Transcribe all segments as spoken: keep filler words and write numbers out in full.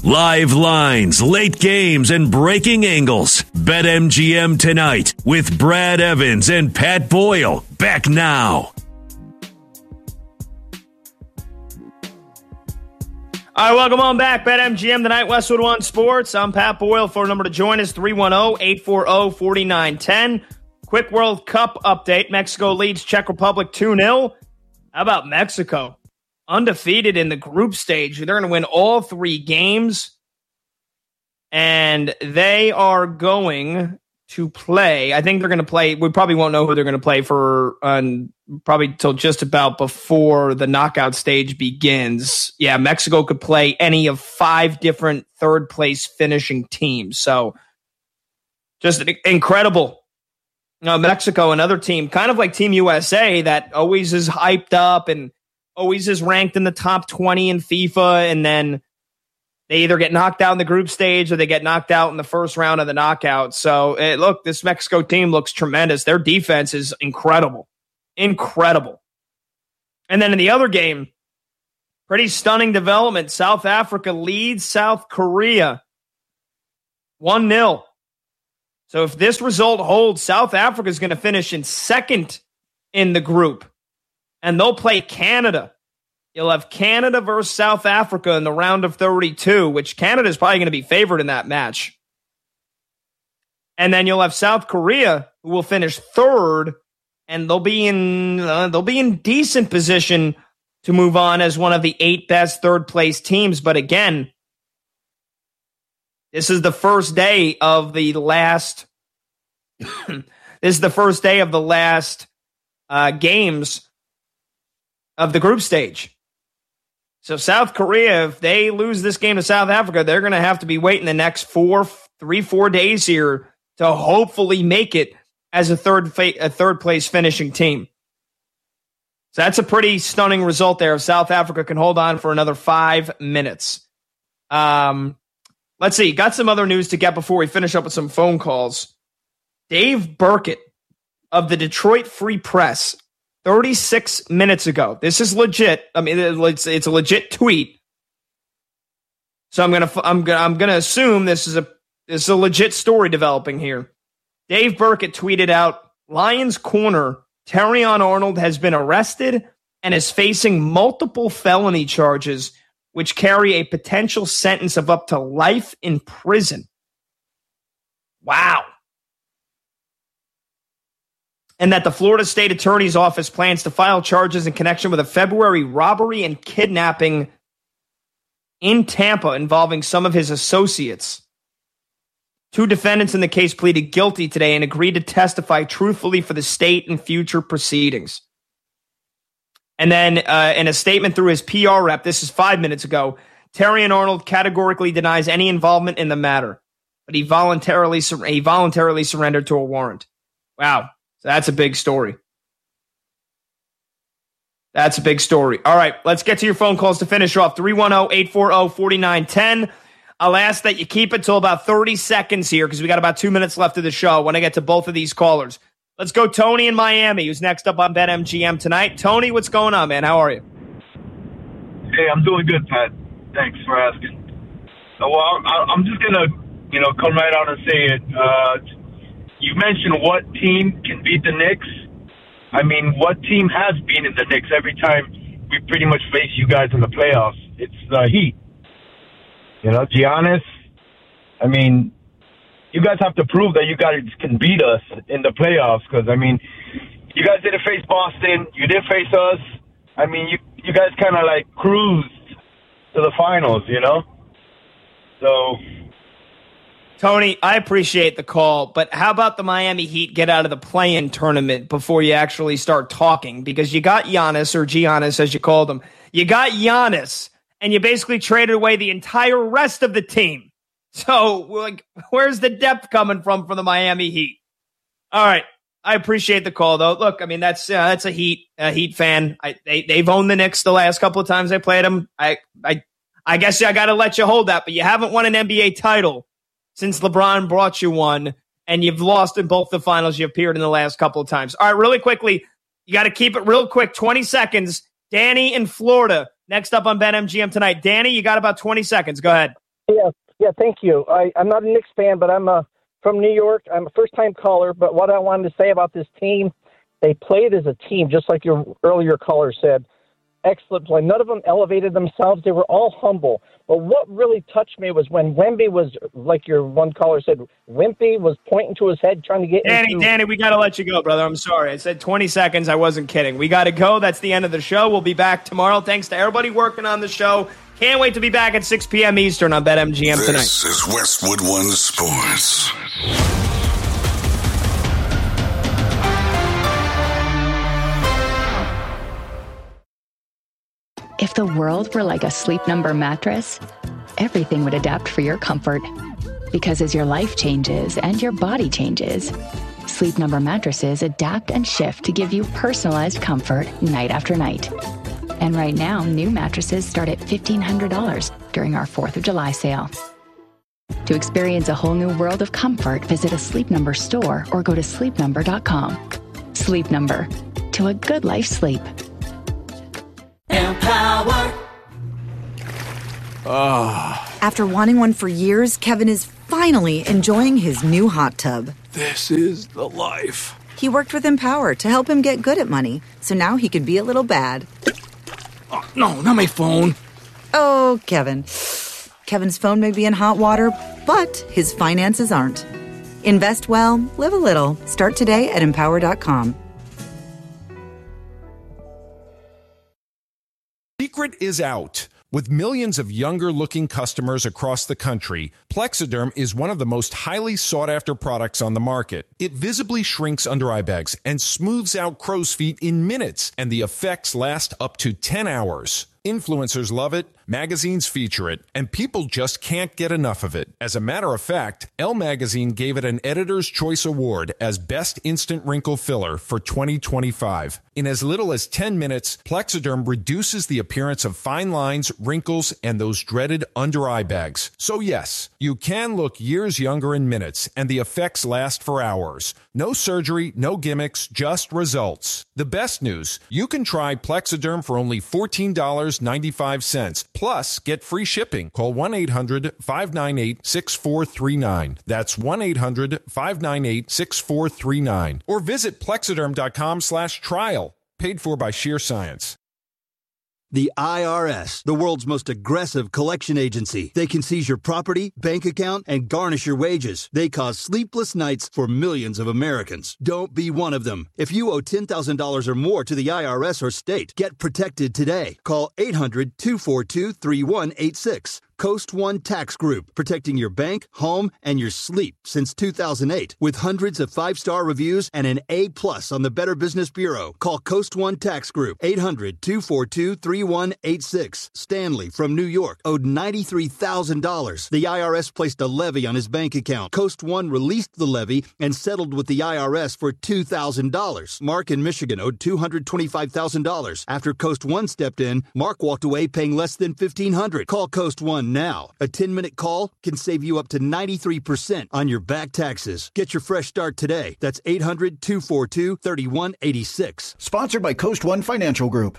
Live lines, late games, and breaking angles. BetMGM tonight with Brad Evans and Pat Boyle. Back now. All right, welcome on back. BetMGM tonight, Westwood One Sports. I'm Pat Boyle. Phone number to join us, three one zero, eight four zero, four nine one zero. Quick World Cup update. Mexico leads Czech Republic two nil. How about Mexico? Undefeated in the group stage. They're going to win all three games. And they are going to play. I think they're going to play. We probably won't know who they're going to play for um, probably till just about before the knockout stage begins. Yeah, Mexico could play any of five different third place finishing teams. So just incredible. Uh, Mexico, another team, kind of like Team U S A, that always is hyped up and always is ranked in the top twenty in FIFA, and then they either get knocked out in the group stage or they get knocked out in the first round of the knockout. So, uh, look, this Mexico team looks tremendous. Their defense is incredible. Incredible. And then in the other game, pretty stunning development. South Africa leads South Korea one nil. So if this result holds, South Africa is going to finish in second in the group. And they'll play Canada. You'll have Canada versus South Africa in the round of thirty-two, which Canada is probably going to be favored in that match. And then you'll have South Korea, who will finish third, and they'll be in uh, they'll be in decent position to move on as one of the eight best third place teams. But again, this is the first day of the last. this is the first day of the last uh, games of the group stage. So South Korea, if they lose this game to South Africa, they're going to have to be waiting the next four, three, four days here to hopefully make it as a third fa- a third place finishing team. So that's a pretty stunning result there. If South Africa can hold on for another five minutes. Um, let's see. Got some other news to get before we finish up with some phone calls. Dave Burkett of the Detroit Free Press, thirty-six minutes ago. This is legit. I mean, it's, it's a legit tweet. So I'm gonna I'm gonna I'm gonna assume this is a this is a legit story developing here. Dave Burkett tweeted out, Lions corner Terrion Arnold has been arrested and is facing multiple felony charges, which carry a potential sentence of up to life in prison. Wow. And that the Florida State Attorney's Office plans to file charges in connection with a February robbery and kidnapping in Tampa involving some of his associates. Two defendants in the case pleaded guilty today and agreed to testify truthfully for the state in future proceedings. And then uh, in a statement through his P R rep, this is five minutes ago, Terrion Arnold categorically denies any involvement in the matter, but he voluntarily sur- he voluntarily surrendered to a warrant. Wow. So that's a big story. That's a big story. All right, let's get to your phone calls to finish off. three one zero, eight four zero, four nine one zero. I'll ask that you keep it till about thirty seconds here because we got about two minutes left of the show. I want to get to both of these callers. Let's go Tony in Miami, who's next up on BetMGM tonight. Tony, what's going on, man? How are you? Hey, I'm doing good, Pat. Thanks for asking. Uh, well, I, I'm just going to, you know, come right out and say it. Uh, you mentioned what team can beat the Knicks. I mean, what team has beaten the Knicks every time we pretty much face you guys in the playoffs? It's the Heat. You know, Giannis, I mean, you guys have to prove that you guys can beat us in the playoffs because, I mean, you guys didn't face Boston. You did face us. I mean, you, you guys kind of, like, cruised to the finals, you know? So... Tony, I appreciate the call, but how about the Miami Heat get out of the play-in tournament before you actually start talking? Because you got Giannis, or Giannis as you called him. You got Giannis, and you basically traded away the entire rest of the team. So, like, where's the depth coming from for the Miami Heat? All right, I appreciate the call, though. Look, I mean, that's uh, that's a Heat a Heat fan. I, they, they've owned the Knicks the last couple of times I played them. I, I, I guess I got to let you hold that, but you haven't won an N B A title since LeBron brought you one, and you've lost in both the finals you appeared in the last couple of times. All right, really quickly, you got to keep it real quick, twenty seconds. Danny in Florida, next up on BetMGM tonight. Danny, you got about twenty seconds. Go ahead. Yeah, yeah, thank you. I, I'm not a Knicks fan, but I'm a, from New York. I'm a first-time caller, but what I wanted to say about this team, they played as a team, just like your earlier caller said. Excellent play. None of them elevated themselves. They were all humble. But what really touched me was when Wemby was, like your one caller said, Wemby was pointing to his head, trying to get Danny, into... Danny, we got to let you go, brother. I'm sorry. I said twenty seconds. I wasn't kidding. We got to go. That's the end of the show. We'll be back tomorrow. Thanks to everybody working on the show. Can't wait to be back at six p.m. Eastern on BetMGM tonight. This is Westwood One Sports. If the world were like a Sleep Number mattress, everything would adapt for your comfort. Because as your life changes and your body changes, Sleep Number mattresses adapt and shift to give you personalized comfort night after night. And right now, new mattresses start at fifteen hundred dollars during our fourth of July sale. To experience a whole new world of comfort, visit a Sleep Number store or go to sleep number dot com. Sleep Number. To a good life sleep. Empower. Oh. After wanting one for years, Kevin is finally enjoying his new hot tub. This is the life. He worked with Empower to help him get good at money, so now he can be a little bad. Oh, no, not my phone. Oh, Kevin. Kevin's phone may be in hot water, but his finances aren't. Invest well, live a little. Start today at empower dot com. Secret is out. With millions of younger-looking customers across the country, Plexiderm is one of the most highly sought-after products on the market. It visibly shrinks under-eye bags and smooths out crow's feet in minutes, and the effects last up to ten hours. Influencers love it, magazines feature it, and people just can't get enough of it. As a matter of fact, Elle Magazine gave it an Editor's Choice Award as Best Instant Wrinkle Filler for twenty twenty-five. In as little as ten minutes, Plexiderm reduces the appearance of fine lines, wrinkles, and those dreaded under-eye bags. So yes, you can look years younger in minutes, and the effects last for hours. No surgery, no gimmicks, just results. The best news, you can try Plexiderm for only fourteen dollars and ninety-five cents. Plus, get free shipping. Call one eight hundred five nine eight six four three nine. That's one eight hundred five nine eight six four three nine. Or visit plexiderm dot com slash trial. Paid for by Sheer Science. The I R S, the world's most aggressive collection agency. They can seize your property, bank account, and garnish your wages. They cause sleepless nights for millions of Americans. Don't be one of them. If you owe ten thousand dollars or more to the I R S or state, get protected today. Call eight hundred two four two three one eight six. Coast One Tax Group, protecting your bank, home, and your sleep since two thousand eight. With hundreds of five-star reviews and an A plus on the Better Business Bureau. Call Coast One Tax Group, eight hundred two four two three one eight six. Stanley from New York owed ninety-three thousand dollars. The I R S placed a levy on his bank account. Coast One released the levy and settled with the I R S for two thousand dollars. Mark in Michigan owed two hundred twenty-five thousand dollars. After Coast One stepped in, Mark walked away paying less than fifteen hundred dollars. Call Coast One now. A ten-minute call can save you up to ninety-three percent on your back taxes. Get your fresh start today. That's eight hundred two four two three one eight six. Sponsored by Coast One Financial Group.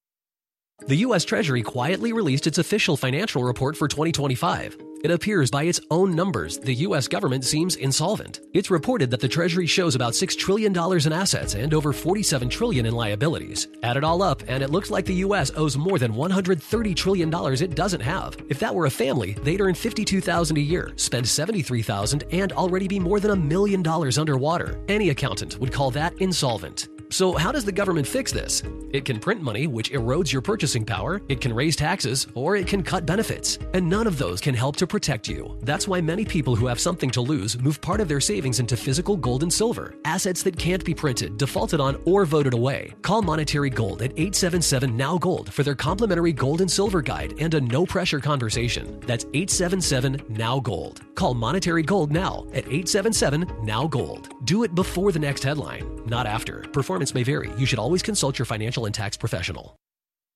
The U S Treasury quietly released its official financial report for twenty twenty-five. It appears by its own numbers, the U S government seems insolvent. It's reported that the Treasury shows about six trillion dollars in assets and over forty-seven trillion dollars in liabilities. Add it all up, and it looks like the U S owes more than one hundred thirty trillion dollars it doesn't have. If that were a family, they'd earn fifty-two thousand dollars a year, spend seventy-three thousand dollars, and already be more than a million dollars underwater. Any accountant would call that insolvent. So how does the government fix this? It can print money, which erodes your purchasing power, it can raise taxes, or it can cut benefits. And none of those can help to protect you. That's why many people who have something to lose move part of their savings into physical gold and silver, assets that can't be printed, defaulted on, or voted away. Call Monetary Gold at eight seven seven N O W Gold for their complimentary gold and silver guide and a no-pressure conversation. That's eight seven seven N O W Gold. Call Monetary Gold now at eight seven seven N O W Gold. Do it before the next headline, not after. Performance may vary. You should always consult your financial and tax professional.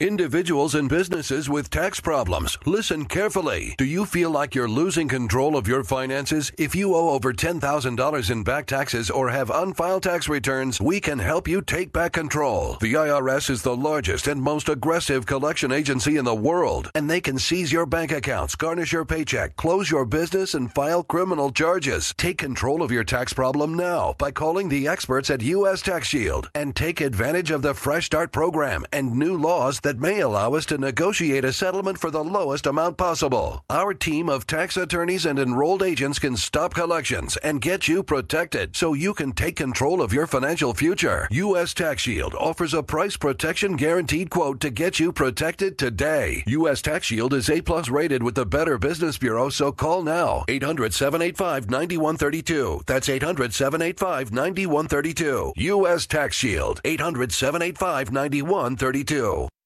Individuals and businesses with tax problems, listen carefully. Do you feel like you're losing control of your finances? If you owe over ten thousand dollars in back taxes or have unfiled tax returns, we can help you take back control. The I R S is the largest and most aggressive collection agency in the world, and they can seize your bank accounts, garnish your paycheck, close your business, and file criminal charges. Take control of your tax problem now by calling the experts at U S Tax Shield and take advantage of the Fresh Start program and new laws that may allow us to negotiate a settlement for the lowest amount possible. Our team of tax attorneys and enrolled agents can stop collections and get you protected so you can take control of your financial future. U S Tax Shield offers a price protection guaranteed quote to get you protected today. U S Tax Shield is A-plus rated with the Better Business Bureau, so call now. eight hundred, seven eight five, nine one three two. That's eight hundred, seven eight five, nine one three two. U S Tax Shield. eight hundred, seven eight five, nine one three two.